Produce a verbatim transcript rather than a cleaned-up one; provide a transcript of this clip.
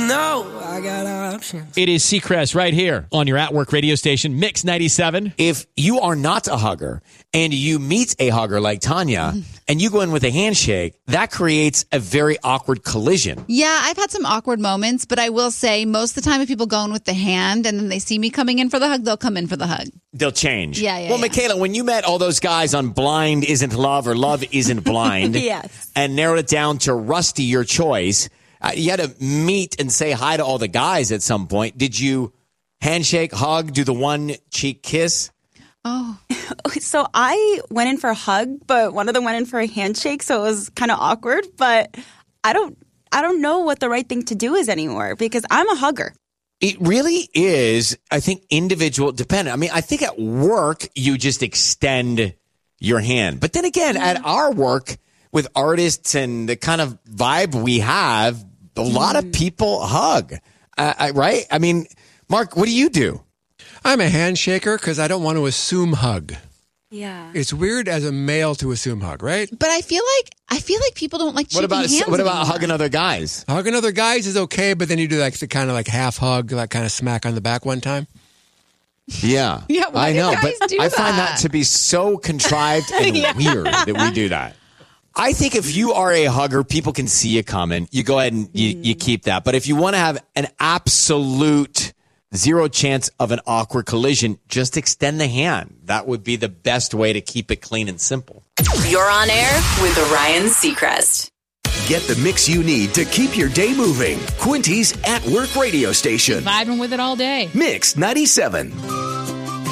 know I got options. It is Seacrest right here on your at-work radio station, Mix ninety-seven. If you are not a hugger and you meet a hugger like Tanya and you go in with a handshake, that creates a very awkward collision. Yeah, I've had some awkward moments, but I will say most of the time if people go in with the hand and then they see me coming in for the hug, they'll come in for the hug. They'll change. Yeah, yeah, Well, yeah. Michaela, when you met all those guys on Blind Isn't Love or Love Isn't Blind Yes. and narrowed it down to Rusty, your choice, uh, you had to meet and say hi to all the guys at some point. Did you handshake, hug, do the one cheek kiss? Oh. So I went in for a hug, but one of them went in for a handshake, so it was kind of awkward. But I don't, I don't know what the right thing to do is anymore because I'm a hugger. It really is, I think, individual dependent. I mean, I think at work, you just extend your hand. But then again, at our work with artists and the kind of vibe we have, a lot of people hug, uh, I, right? I mean, Mark, what do you do? I'm a handshaker because I don't want to assume hug. Yeah. It's weird as a male to assume hug, right? But I feel like I feel like people don't like What shaking about hands what about anymore. hugging other guys? Hugging other guys is okay, but then you do like the kind of like half hug, like kind of smack on the back one time. Yeah, Yeah, why I do know, guys but do I find that that? to be so contrived and Yeah. weird that we do that. I think if you are a hugger, people can see you coming. You go ahead and you, you keep that. But if you want to have an absolute zero chance of an awkward collision, just extend the hand. That would be the best way to keep it clean and simple. You're on air with Ryan Seacrest. Get the mix you need to keep your day moving. Quinty's At Work radio station. Vibing with it all day. Mix ninety-seven.